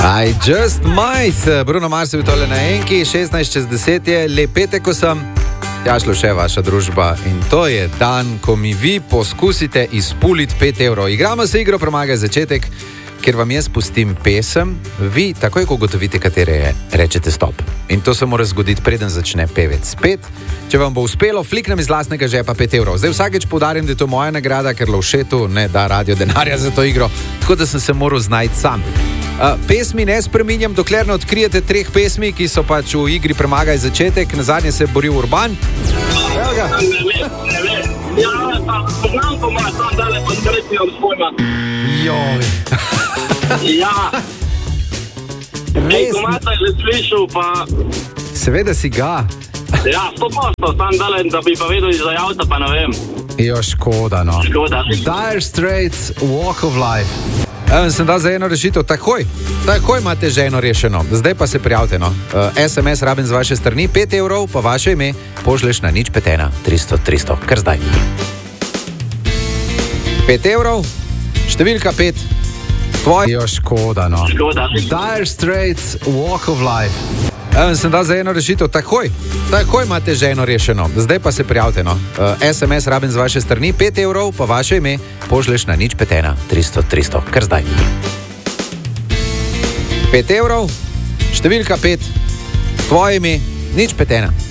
I just might. Bruno Mars je tole na enki, 16:10 je, lep petek, ko sem. Ja, šlo še vaša družba in to je dan, ko mi vi poskusite izpuliti 5 evrov. Igramo se igro Premagaj začetek, kjer vam jaz pustim pesem, vi takoj, ko ugotovite, katere je, rečete stop. In to se mora zgoditi, preden začne pevec spet. Če vam bo uspelo, fliknem iz lastnega žepa 5 evrov. Zdaj vsakeč poudarim, da je to moja nagrada, ker Lovšetu ne da radio denarja za to igro, tako da sem se moral znajti sam. Pesmi ne spreminjam, dokler ne odkrijete 3 pesmi, ki so pač v igri Premagaj začetek. Nazadnje se je boril Urban. Evo ga. Ja, poznam to ima, sam dale pa srećnijom svojima. Joj. Ja. Ej, komata je že slišal, pa... Seveda si ga. Ja, 100%, sam dale, da bi pa vedel iza javta, pa ne vem. Jo, škoda, no. Škoda. Dire Straits, Walk of Life. Sem dal za eno rešitev, takoj imate že eno rešeno. Zdaj pa se prijavite, no. SMS rabim z vaše strani, 5 evrov, pa vaše ime pošleš na 051 300 300, kar zdaj. 5 evrov, številka 5, tvoj... Jo, škoda, no. Škoda. Dire Straits, Walk of Life. Sem dal za eno rešitev, takoj imate že eno rešeno. Zdaj pa se prijavite, no. SMS rabim z vaše strani, 5 evrov, pa vaše ime pošleš na 051 300 300, kar zdaj. 5 evrov, številka 5, tvoje ime, 051